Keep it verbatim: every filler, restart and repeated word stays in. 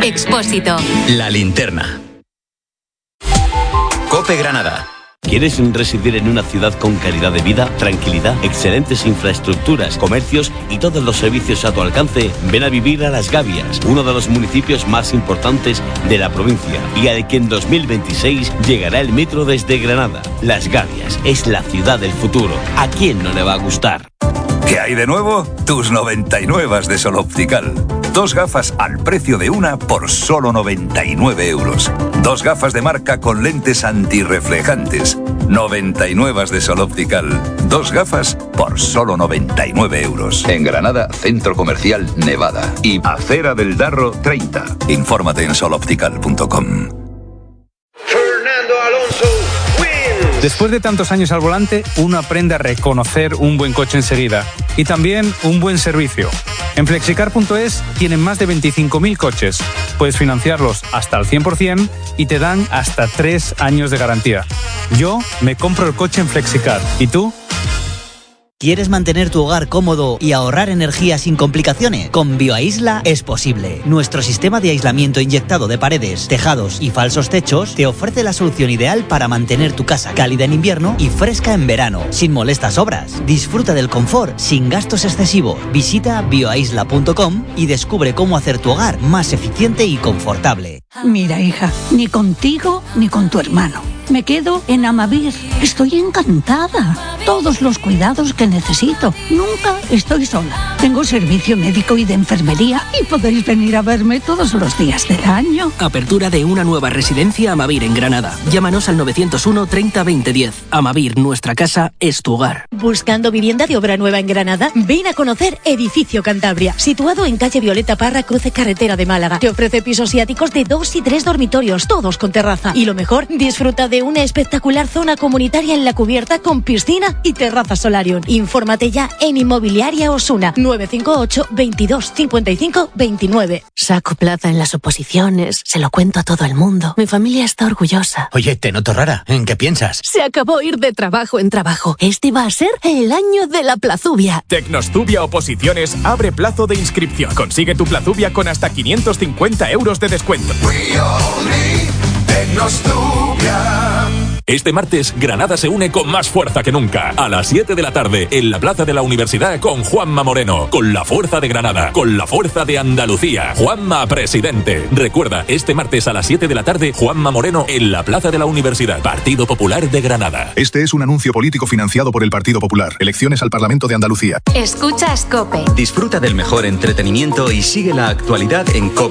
Expósito. La Linterna. COPE Granada. ¿Quieres residir en una ciudad con calidad de vida, tranquilidad, excelentes infraestructuras, comercios y todos los servicios a tu alcance? Ven a vivir a Las Gavias, uno de los municipios más importantes de la provincia y al que en dos mil veintiséis llegará el metro desde Granada. Las Gavias es la ciudad del futuro. ¿A quién no le va a gustar? ¿Qué hay de nuevo? Tus noventa y nueve de Sol Optical. Dos gafas al precio de una por solo noventa y nueve euros. Dos gafas de marca con lentes antirreflejantes. noventa y nueve de Sol Optical. Dos gafas por solo noventa y nueve euros. En Granada, Centro Comercial Nevada. Y Acera del Darro treinta. Infórmate en sol optical punto com. Fernando Alonso. Después de tantos años al volante, uno aprende a reconocer un buen coche enseguida y también un buen servicio. En flexicar punto es tienen más de veinticinco mil coches. Puedes financiarlos hasta al cien por ciento y te dan hasta tres años de garantía. Yo me compro el coche en Flexicar. ¿Y tú? ¿Quieres mantener tu hogar cómodo y ahorrar energía sin complicaciones? Con Bioaisla es posible. Nuestro sistema de aislamiento inyectado de paredes, tejados y falsos techos te ofrece la solución ideal para mantener tu casa cálida en invierno y fresca en verano, sin molestas obras. Disfruta del confort sin gastos excesivos. Visita bioaisla punto com y descubre cómo hacer tu hogar más eficiente y confortable. Mira, hija, ni contigo ni con tu hermano. Me quedo en Amavir. Estoy encantada. Todos los cuidados que necesito. Nunca estoy sola. Tengo servicio médico y de enfermería y podéis venir a verme todos los días del año. Apertura de una nueva residencia Amavir en Granada. Llámanos al novecientos uno treinta veinte diez. Amavir, nuestra casa es tu hogar. ¿Buscando vivienda de obra nueva en Granada? Ven a conocer Edificio Cantabria, situado en calle Violeta Parra, cruce carretera de Málaga. Te ofrece pisos y áticos de dos y tres dormitorios, todos con terraza. Y lo mejor, disfruta de una espectacular zona comunitaria en la cubierta con piscina y terraza solarium. Infórmate ya en Inmobiliaria Osuna, nueve cinco ocho, veintidós, cincuenta y cinco, veintinueve. Saco plaza en las oposiciones, se lo cuento a todo el mundo. Mi familia está orgullosa. Oye, te noto rara. ¿En qué piensas? Se acabó ir de trabajo en trabajo. Este va a ser el año de la plazubia. Tecnostubia Oposiciones abre plazo de inscripción. Consigue tu plazubia con hasta quinientos cincuenta euros de descuento. Este martes, Granada se une con más fuerza que nunca. A las siete de la tarde, en la Plaza de la Universidad con Juanma Moreno. Con la fuerza de Granada, con la fuerza de Andalucía. Juanma presidente. Recuerda, este martes a las siete de la tarde, Juanma Moreno en la Plaza de la Universidad. Partido Popular de Granada. Este es un anuncio político financiado por el Partido Popular. Elecciones al Parlamento de Andalucía. Escuchas COPE. Disfruta del mejor entretenimiento y sigue la actualidad en COPE.